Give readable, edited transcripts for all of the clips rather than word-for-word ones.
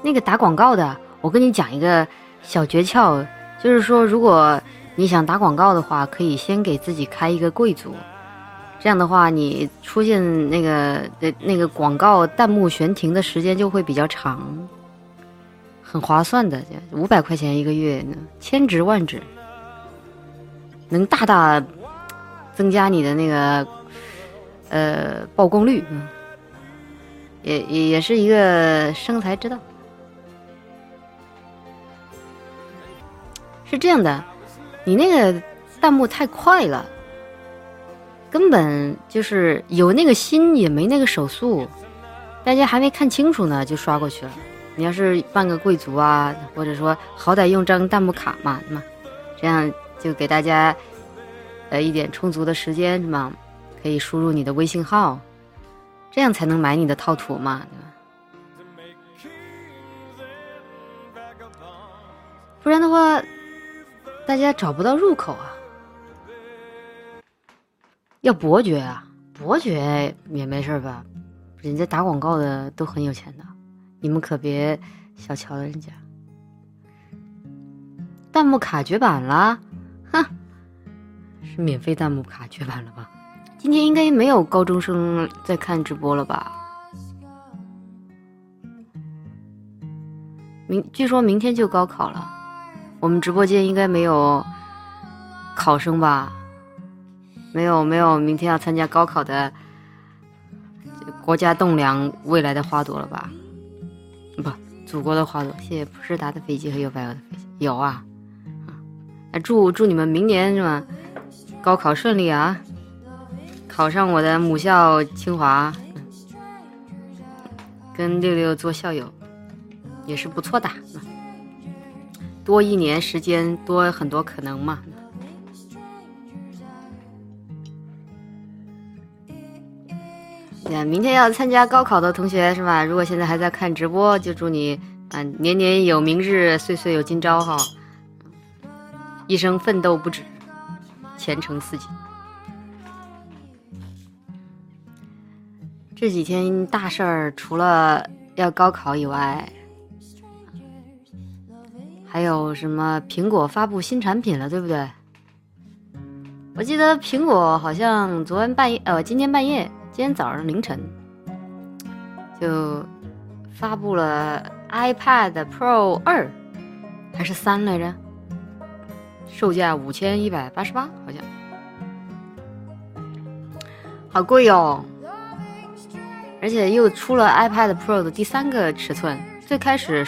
那个打广告的，我跟你讲一个小诀窍，就是说，如果你想打广告的话，可以先给自己开一个贵族，这样的话，你出现那个广告弹幕悬停的时间就会比较长，很划算的，500块钱一个月呢，千值万值，能大大增加你的那个曝光率，也是一个生财之道。是这样的，你那个弹幕太快了，根本就是有那个心也没那个手速，大家还没看清楚呢就刷过去了。你要是办个贵族啊，或者说好歹用张弹幕卡嘛，这样就给大家一点充足的时间嘛，可以输入你的微信号，这样才能买你的套图嘛，对吧？不然的话大家找不到入口啊。要伯爵啊，伯爵也没事吧？人家打广告的都很有钱的，你们可别小瞧了人家。弹幕卡绝版了，哼，是免费弹幕卡绝版了吧？今天应该没有高中生在看直播了吧？据说明天就高考了，我们直播间应该没有考生吧？没有，明天要参加高考的国家栋梁未来的花朵了吧？不，祖国的花朵。谢谢普世达的飞机和有白鹅的飞机。有啊，那祝你们明年是吧？高考顺利啊，考上我的母校清华，跟66做校友也是不错的，多一年时间，多很多可能嘛。明天要参加高考的同学是吧？如果现在还在看直播，就祝你年年有明日，岁岁有今朝哈，一生奋斗不止，前程似锦。这几天大事儿除了要高考以外，还有什么苹果发布新产品了，对不对？我记得苹果好像今天早上凌晨就发布了 iPad Pro 2还是3来着，售价5188，好像好贵哦。而且又出了 iPad Pro 的第3个尺寸，最开始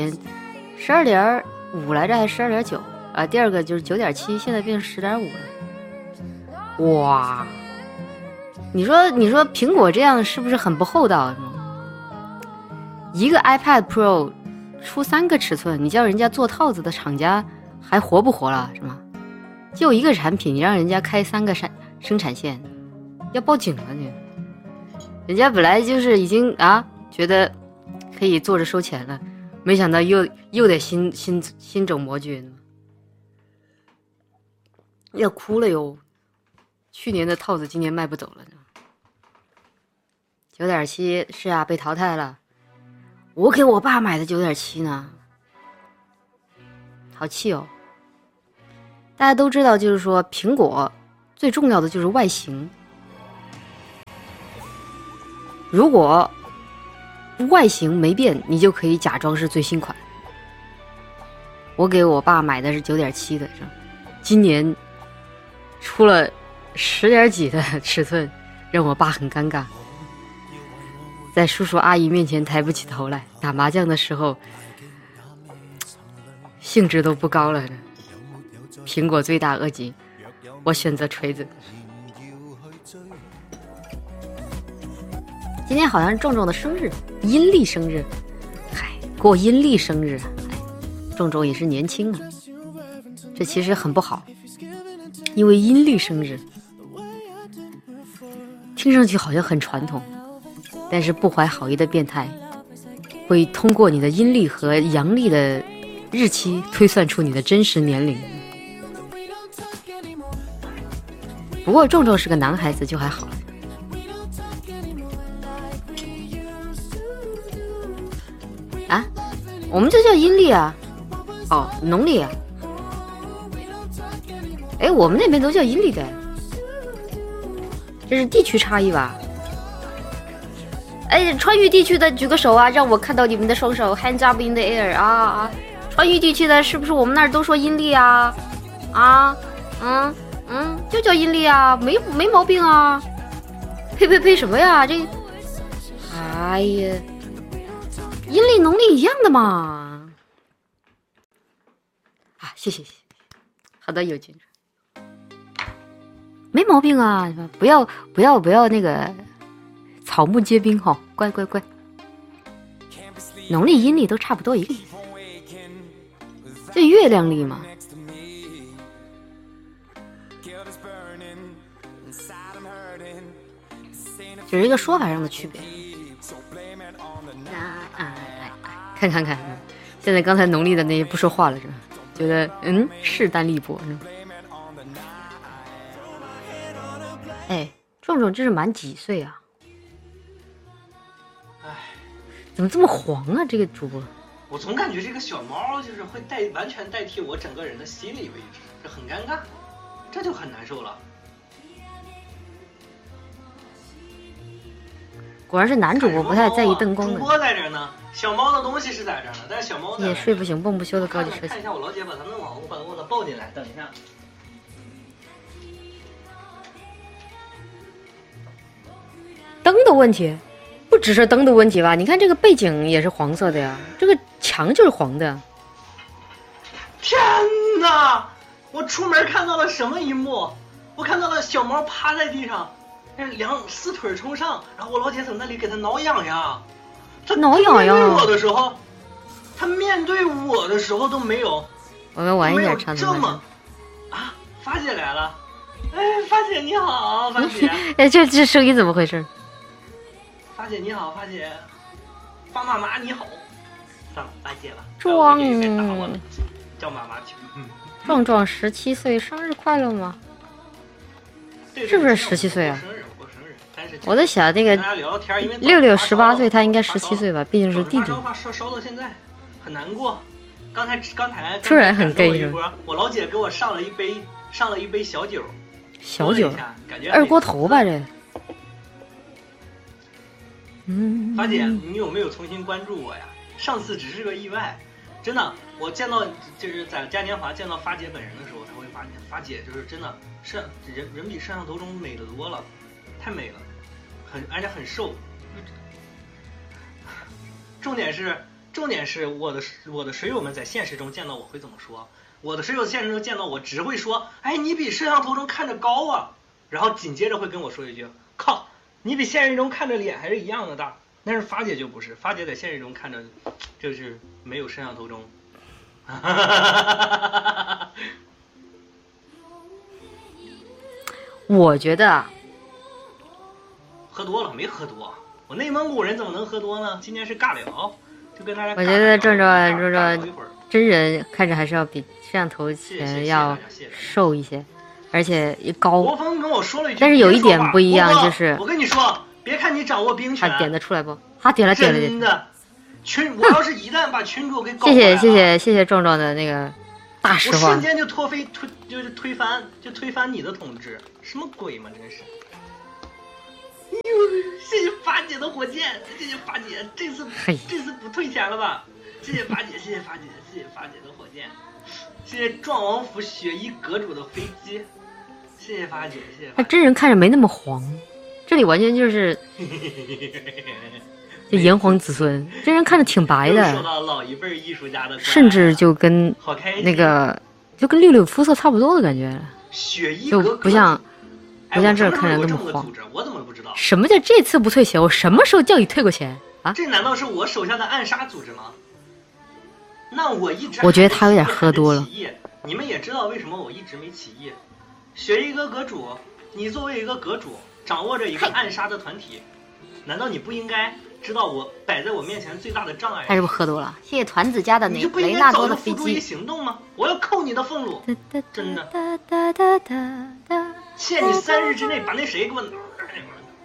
12.5来着还是12.9第二个就是 9.7， 现在变成 10.5了。哇，你说苹果这样是不是很不厚道？一个 iPad Pro 出3个尺寸，你叫人家做套子的厂家还活不活了是吗？就一个产品，你让人家开3个生产线，要报警了你。人家本来就是已经觉得可以坐着收钱了，没想到又得新整模具，要哭了哟。去年的套子今年卖不走了呢。9.7是啊，被淘汰了。我给我爸买的9.7呢，好气哦。大家都知道，就是说苹果最重要的就是外形，如果外形没变，你就可以假装是最新款。我给我爸买的是9.7的，今年出了10点几的尺寸，让我爸很尴尬，在叔叔阿姨面前抬不起头来，打麻将的时候兴致都不高了。苹果罪大恶极，我选择锤子。今天好像是壮壮的生日，阴历生日，过阴历生日，壮壮也是年轻啊，这其实很不好，因为阴历生日听上去好像很传统，但是不怀好意的变态会通过你的阴历和阳历的日期推算出你的真实年龄。不过壮壮是个男孩子就还好了。 我们这叫阴历啊。哦，农历啊。哎，我们那边都叫阴历的，这是地区差异吧？哎，川渝地区的举个手啊，让我看到你们的双手 ，hands up in the air 啊！川渝地区的是不是我们那儿都说阴历啊？啊，就叫阴历啊，没毛病啊。呸，什么呀？这，哎呀，阴历农历一样的嘛。啊，谢谢，好的，有进展，没毛病啊，不要那个。草木皆兵哈，乖。农历阴历都差不多一个意思，这月亮历嘛。只是一个说法上的区别。看，现在刚才农历的那些不说话了是吧？觉得势单力薄是吧？哎，壮这是满几岁啊？怎么这么黄啊？这个主播， 我总感觉这个小猫就是会完全代替我整个人的心理位置，这很尴尬，这就很难受了。 果然是男主播不太在意灯光的。 主播在这呢，小猫的东西是在这呢，但是小猫也睡不醒蹦不休的高级设计。 看一下我老姐把它弄好，我把它抱进来，等一下。 灯的问题。不只是灯的问题吧？你看这个背景也是黄色的呀，这个墙就是黄的。 天哪！我出门看到了什么一幕？我看到了小猫趴在地上，四腿冲上，然后我老姐在那里给它挠痒痒。它挠痒痒。 面对我的时候，它面对我的时候都没有。 我们晚一点唱这么啊，发姐来了！哎，发姐你好，发姐。 哎，这声音怎么回事？ 发姐你好，发姐，方妈妈你好，算了，发姐了。 壮， 叫妈妈去。 壮17岁，生日快乐吗？是不是17岁啊？ 我生日，但是我在想那个66 18岁，他应该17岁吧，毕竟是弟弟。 烧到现在，很难过。刚才突然很 gay 是吧？我老姐给我上了一杯小酒。 小酒， 感觉二锅头吧这。 发姐，你有没有重新关注我呀？上次只是个意外，真的，我见到就是在嘉年华见到发姐本人的时候，才会发现发姐就是真的人比摄像头中美得多了，太美了，而且很瘦。重点是我的水友们在现实中见到我会怎么说？我的水友现实中见到我只会说，哎，你比摄像头中看着高啊，然后紧接着会跟我说一句，靠。你比现实中看着脸还是一样的大，但是发姐就不是，发姐在现实中看着就是没有摄像头中。 我觉得喝多了没喝多，我内蒙古人怎么能喝多呢？今天是尬聊，就跟大家。 我觉得壮真人看着还是要比摄像头前要瘦一些。而且也高， 国风跟我说了一句， 但是有一点不一样，就是我跟你说，别看你掌握兵权， 他点得出来不？他点了， 真的。我要是一旦把群主给搞过来了， 谢谢壮的那个大实话， 我瞬间就推翻你的统治，什么鬼嘛，真是。谢谢发姐的火箭，谢谢发姐，这次不退钱了吧？谢谢发姐，谢谢发姐的火箭，谢谢壮王府雪衣阁主的飞机。谢谢发姐，谢谢。 他真人看着没那么黄，这里完全就是就炎黄子孙，真人看着挺白的。 受到老一辈艺术家的， 甚至就跟那个就跟66肤色差不多的感觉， 雪衣就不像这儿看着那么黄。 我怎么不知道？ 什么叫这次不退钱？我什么时候叫你退过钱啊？ 这难道是我手下的暗杀组织吗？那我一直我觉得他有点喝多了。 你们也知道为什么我一直没起义。雪衣阁阁主，你作为一个阁主，掌握着一个暗杀的团体，难道你不应该知道我摆在我面前最大的障碍？ 他是不是喝多了？谢谢团子家的那雷纳多的飞机。 行动吗？我要扣你的俸禄，真的。限你3日之内把那谁给我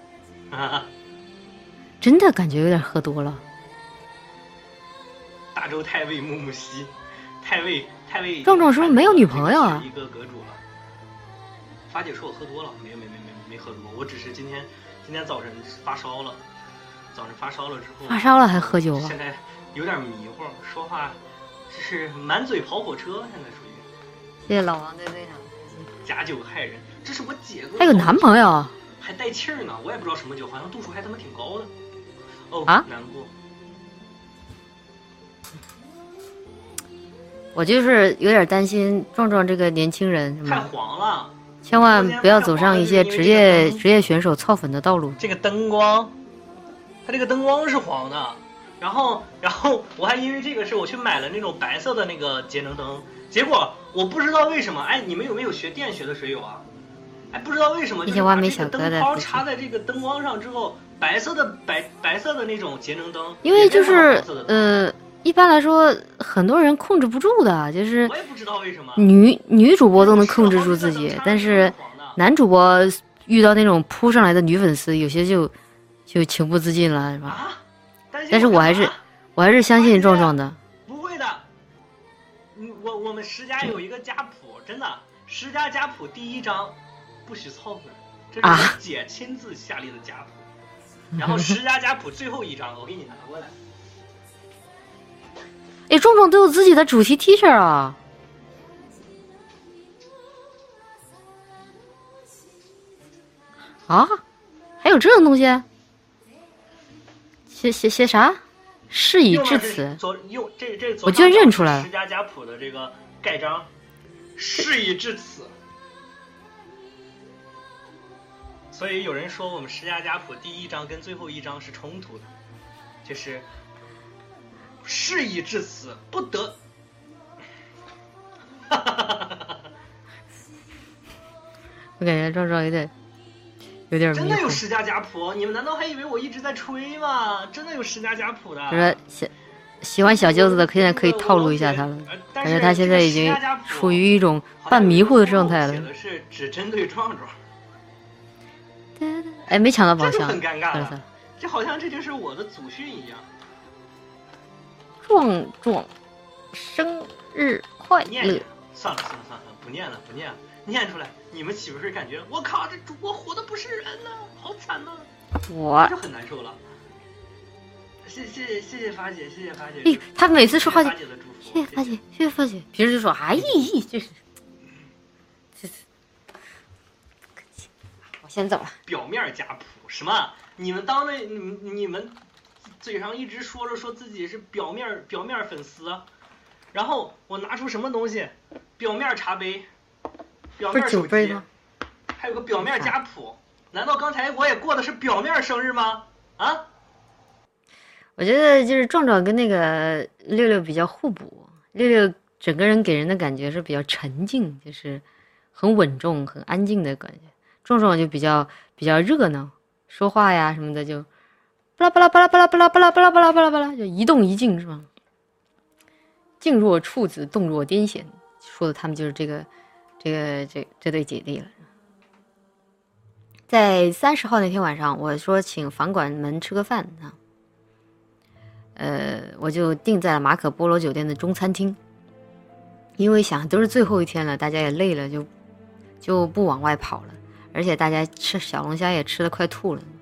真的感觉有点喝多了。 大州太尉木木西，太尉。 壮壮是不是没有女朋友啊？ 一个阁主了。发姐说我喝多了，没喝多，我只是今天早晨发烧了，之后发烧了还喝酒啊？ 现在有点迷糊，说话就是满嘴跑火车，现在属于。 谢谢老王对队长。 假酒害人，这是我姐夫。 还有男朋友？ 还带气儿呢，我也不知道什么酒，好像度数还他妈挺高的。哦啊， 难过。 我就是有点担心壮壮这个年轻人， 太黄了， 千万不要走上一些职业选手操粉的道路。 这个灯光，它这个灯光是黄的，然后我还因为这个事我去买了那种白色的那个节能灯，结果我不知道为什么，哎，你们有没有学电学的水友啊？哎，不知道为什么，就是把这个灯泡插在这个灯光上之后，白色的那种节能灯， 因为就是一般来说，很多人控制不住的，就是我也不知道为什么女主播都能控制住自己，但是男主播遇到那种扑上来的女粉丝，有些就情不自禁了，是吧？ 啊、 但是我还是相信壮壮的。 不会的，我们十佳有一个家谱，真的，十佳家谱第一章不许操粉，这是我姐亲自下列的家谱。然后十佳家谱最后一章，我给你拿过来。 哎，壮壮都有自己的主题 T 恤啊！啊，还有这种东西？写啥？事已至此。我居然认出来了。 十佳家谱的这个盖章，事已至此。所以有人说我们十佳家谱第一章跟最后一章是冲突的，就是。事已至此，不得。 我感觉壮壮有点真的有十佳家谱，你们难道还以为我一直在吹吗？真的有十佳家谱的。 说喜欢小舅子的，现在可以套路一下他了。感觉他现在已经处于一种半迷糊的状态了。 写的是只针对壮壮。 哎，没抢到宝箱， 很尴尬了。这好像这就是我的祖训一样。 壮壮，生日快乐！ 算了，不念了，念出来，你们岂不是感觉我靠，这主播活的不是人呢，好惨呐！ 我就很难受了。谢谢发姐，谢谢发姐。 哎，他每次说话就谢谢发姐， 谢谢发姐，平时就说哎，就是，我先走了。 表面家谱什么？你们当的你们。嘴上一直说自己是表面粉丝，然后我拿出什么东西？表面茶杯，表面手机，还有个表面家谱。难道刚才我也过的是表面生日吗？啊？ 我觉得就是壮壮跟那个六六比较互补，六六整个人给人的感觉是比较沉静，就是很稳重、很安静的感觉。壮壮就比较热闹，说话呀什么的就。巴拉巴拉巴拉巴拉巴拉巴拉巴拉巴拉巴拉，就一动一静是吗？静若处子，动若癫痫，说的他们就是这对姐弟了。在30号那天晚上，我说请房管们吃个饭啊，我就定在了马可波罗酒店的中餐厅，因为想都是最后一天了，大家也累了，就不往外跑了，而且大家吃小龙虾也吃得快吐了。